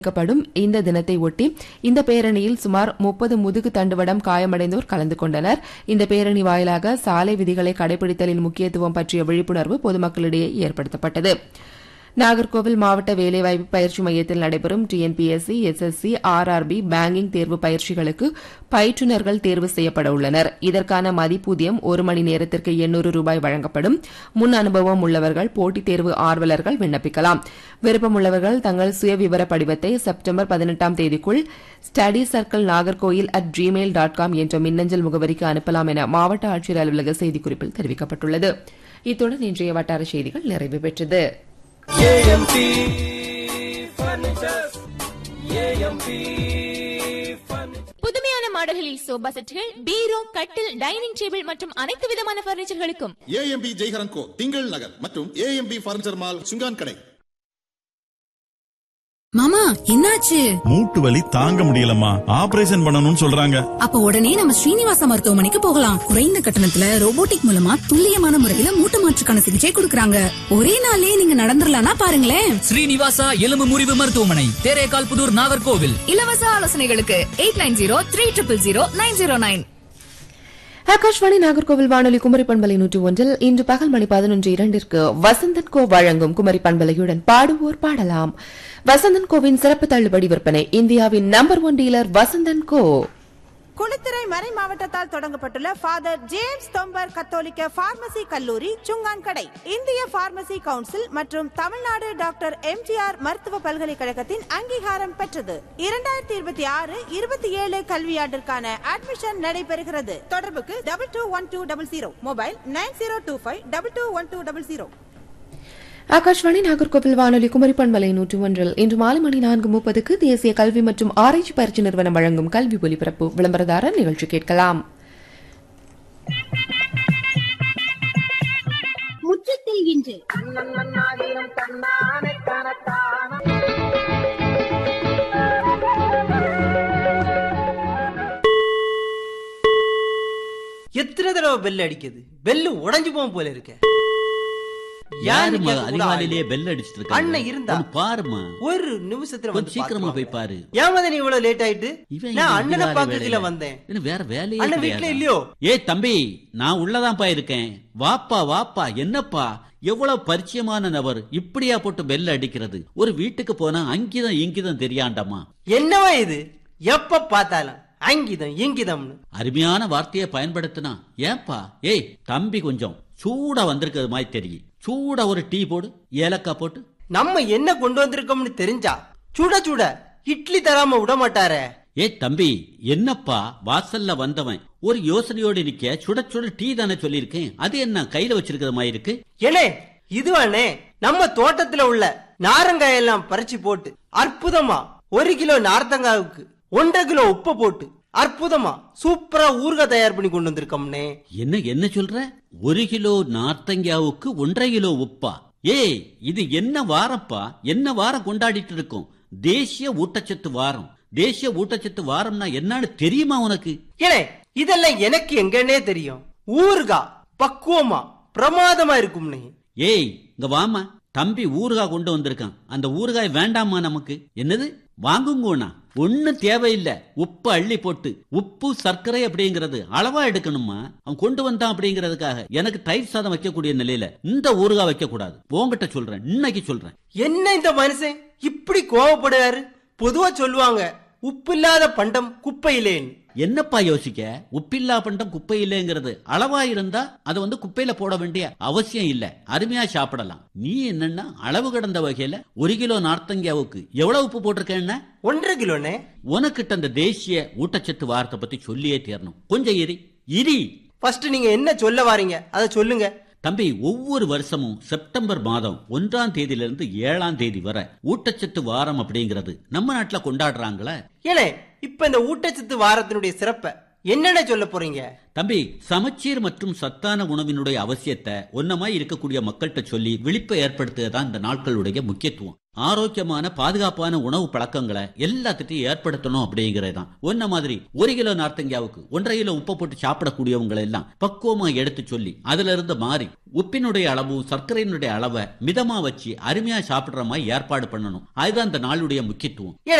இந்த தினத்தை ஒட்டி இந்த பேரணியில் சுமார் 30 முதுகு தண்டுவடம் காயமடைந்தோர் கலந்து கொண்டனர். இந்த பேரணி வாயிலாக சாலை விதிகளை கடைபிடித்தலின் முக்கியத்துவம் பற்றிய விழிப்புணர்வு பொதுமக்களிடையே ஏற்படுத்தப்பட்டது. நாகர்கோவில் மாவட்ட வேலைவாய்ப்பு பயிற்சி மையத்தில் நடைபெறும் டிஎன்பிஎஸ்சி, எஸ்எஸ்சி, ஆர்ஆர்பி, பேங்கிங் தேர்வு பயிற்சிகளுக்கு பயிற்றுநர்கள் தேர்வு செய்யப்பட உள்ளனர். இதற்கான மதிப்பூதியம் 1 மணி நேரத்திற்கு 800 ரூபாய் வழங்கப்படும். முன் அனுபவம் உள்ளவர்கள், போட்டித் தேர்வு ஆர்வலர்கள் விண்ணப்பிக்கலாம். விருப்பமுள்ளவர்கள் தங்கள் சுயவிவர படிவத்தை செப்டம்பர் 18ஆம் தேதிக்குள் studycirclenagarkoil@gmail.com என்ற மின்னஞ்சல் முகவரிக்கு அனுப்பலாம் என மாவட்ட ஆட்சியர் அலுவலக செய்திக்குறிப்பில் தெரிவிக்கப்பட்டுள்ளது. இத்துடன் இன்றைய வட்டார செய்திகள் நிறைவு பெற்றது. AMP Furnitures. AMP Furnitures. புதுமையான மாடல்களில் சோபா செட்டுகள், பீரோ, கட்டில், டைனிங் டேபிள் மற்றும் அனைத்து விதமான பர்னிச்சர்களுக்கும் AMP ஜெய்ஹரன் கோ, திங்கள் நகர் மற்றும் AMP பர்னிச்சர் மால், சுங்கான் கடை. மாமா, என்னாச்சு? மூட்டு வலி தாங்க முடியலம்மா, ஆபரேஷன் பண்ணணும்னு சொல்றாங்க. அப்ப உடனே நம்ம ஸ்ரீனிவாசா மருத்துவமனைக்கு போகலாம். குறைந்த கட்டணத்துல ரோபோட்டிக் மூலமா துல்லியமான முறையில மூட்டு மாற்றுக்கான சிகிச்சை கொடுக்கறாங்க. ஒரே நாள்லயே நீங்க நடந்துடலாம்னா பாருங்களேன். ஸ்ரீனிவாசா எலும்பு முறிவு மருத்துவமனை, தேரேகால் புதூர், நாகர்கோவில். இலவச ஆலோசனைகளுக்கு 8903000909. ஆகாஷ்வாணி நாகர்கோவில் வானொலி குமரி பண்பலை 101 இன்று பகல் மணி 11:02 வசந்தன் கோ வழங்கும் குமரி பண்பலையுடன் பாடுவோர் பாடலாம். வசந்தன் கோவின் சிறப்பு தள்ளுபடி விற்பனை. இந்தியாவின் நம்பர் 1 டீலர் வசந்தன் கோ. குளித்துறை மறை மாவட்டத்தால் தொடங்கப்பட்டுள்ள ஃபாதர் ஜேம்ஸ் தொம்பர் கத்தோலிக்க பார்மசி கல்லூரி, சுங்கான் கடை. இந்திய பார்மசி கவுன்சில் மற்றும் தமிழ்நாடு டாக்டர் எம்ஜிஆர் மருத்துவ பல்கலைக்கழகத்தின் அங்கீகாரம் பெற்றது. 2026-27 கல்வியாண்டிற்கான அட்மிஷன் நடைபெறுகிறது. தொடர்புக்கு 221200, மொபைல் 9025221200. ஆகாஷ்வாணி நாகர்கோவில் வானொலி குமரி பண்பலை 101 இன்று மாலை மணி 4:30 தேசிய கல்வி மற்றும் ஆராய்ச்சி பயிற்சி நிறுவனம் வழங்கும் கல்வி ஒலிபரப்பு விளம்பரதாரர் நிகழ்ச்சி கேட்கலாம். முற்றத்தில் இன்று எத்தனை தடவை பெல் அடிக்குது? பெல்லு உடைஞ்சு போகும் போல இருக்க. அதிகாலையிலேயே பெல் அடிச்சிட்டு இருக்க அண்ணன் இருந்தா பாருமா, ஒரு நிமிஷத்துல வந்து சீக்கிரமா போய் பாரு. ஏன் நீ இவ்வளவு லேட் ஆயிட்டு? நான் அண்ணனை பாக்கல வந்தேன். வேற வேலையே அண்ணன் வீட்டுல இல்லையோ? ஏ தம்பி, நான் உள்ளதான்ப்பா இருக்கேன். வாப்பா வாப்பா. என்னப்பா, எவ்வளவு பரிச்சயமான நபர் இப்படியா போட்டு பெல் அடிக்கிறது? ஒரு வீட்டுக்கு போனா அங்கிதம் இங்கிதம் தெரியாண்டாமா? என்னவா இது? எப்ப பார்த்தாலும் அங்கிதம் இங்கிதம்னு அருமையான வார்த்தையை பயன்படுத்தினா ஏன்பா? ஏய் தம்பி, கொஞ்சம் சூடா வந்திருக்கிறது மாதிரி தெரியும். சூடா ஒரு டீ போடு, ஏலக்காய் போட்டு. நம்ம என்ன கொண்டு வந்திருக்கோம்னு தெரிஞ்சா சுட சுட இட்லி தராம விட மாட்டாரே. ஏ தம்பி, என்னப்பா வாசல்ல வந்தவன் ஒரு யோசனையோடு நிக்க, சுட சுட டீ தானே சொல்லியிருக்கேன். அது என்ன கையில வச்சிருக்கிற மாதிரி இருக்கு? ஏனே, இதுவானே நம்ம தோட்டத்துல உள்ள நாரங்காய் எல்லாம் பறிச்சு போட்டு அற்புதமா 1 கிலோ நார்த்தங்காவுக்கு 1.5 கிலோ உப்பு போட்டு அற்புதமா சூப்பரா ஊறுகாய் தயார் பண்ணி கொண்டு வந்திருக்கோம்னே. என்ன சொல்ற? 1 கிலோ நார்த்தங்காவுக்கு 1.5 கிலோ உப்பா? ஏய், இது என்ன வாரப்பா? என்ன வாரம் கொண்டாடிட்டு இருக்கோம்? தேசிய ஊட்டச்சத்து வாரம். தேசிய ஊட்டச்சத்து வாரம்னா என்னன்னு தெரியுமா உனக்கு? ஏனே, இதெல்லாம் எனக்கு எங்கன்னே தெரியும். ஊறுகாய் பக்குவமா பிரமாதமா இருக்கும்னே. ஏய் இங்க வாமா, தம்பி ஊறுகாய் கொண்டு வந்திருக்கான். அந்த ஊறுகாய் வேண்டாமா நமக்கு? என்னது வாங்குங்கோனா? ஒன்னும் தேவையில்லை. உப்பு அள்ளி போட்டு, உப்பு சர்க்கரை அப்படிங்கறது அளவா எடுக்கணுமா? அவன் கொண்டு வந்தான் அப்படிங்கறதுக்காக எனக்கு தயிர் சாதம் வைக்கக்கூடிய நிலையில இந்த ஊறுகாய் வைக்க கூடாது. உங்ககிட்ட சொல்றேன், இன்னைக்கு சொல்றேன். என்ன இந்த மனுஷன் இப்படி கோவப்படுவாரு? பொதுவா சொல்லுவாங்க, உப்பு இல்லாத பண்டம் குப்பையிலேன்னு. என்னப்பா யோசிக்க? உப்பில்லா பண்டம் குப்பையிலேங்கிறது அளவா இருந்தா அதை குப்பையில போட வேண்டிய அவசியம் இல்ல. அருமையா சாப்பிடலாம். நீ என்னன்னா அளவு கடந்த வகையில 1 கிலோ நார்த்தங்காவுக்கு எவ்வளவு உப்பு போட்டிருக்கேன்னா? 1.5 கிலோனே. உனக்கிட்ட அந்த தேசிய ஊட்டச்சத்து வாரத்தை பத்தி சொல்லியே தீரணும். கொஞ்சம் இரி. ஃபர்ஸ்ட் நீங்க என்ன சொல்ல வாரீங்க அதை சொல்லுங்க. தம்பி, ஒவ்வொரு வருஷமும் செப்டம்பர் மாதம் 1ஆம் தேதியிலிருந்து 7ஆம் தேதி வரை ஊட்டச்சத்து வாரம் அப்படிங்கிறது நம்ம நாட்டுல கொண்டாடுறாங்களே. ஏனே, இப்ப இந்த ஊட்டச்சத்து வாரத்தினுடைய சிறப்பை என்னென்ன சொல்ல போறீங்க? தம்பி, சமச்சீர் மற்றும் சத்தான உணவினுடைய அவசியத்தை ஒன்னமாய் இருக்கக்கூடிய மக்கள்கிட்ட சொல்லி விழிப்பை ஏற்படுத்துவதுதான் இந்த நாட்களுடைய முக்கியத்துவம். ஆரோக்கியமான பாதுகாப்பான உணவு பழக்கங்களை எல்லாத்திட்டையும் ஏற்படுத்தணும் அப்படிங்கறதுதான். ஒன்ன மாதிரி 1 கிலோ நார்த்தங்காவுக்கு 1.5 கிலோ உப்பை போட்டு சாப்பிடக்கூடியவங்களை எல்லாம் பக்குவமா எடுத்து சொல்லி அதுல இருந்து மாறி உப்பினுடைய அளவும் சர்க்கரையினுடைய அளவை மிதமா வச்சு அருமையா சாப்பிடுற மாதிரி ஏற்பாடு பண்ணணும். அதுதான் இந்த நாளுடைய முக்கியத்துவம்.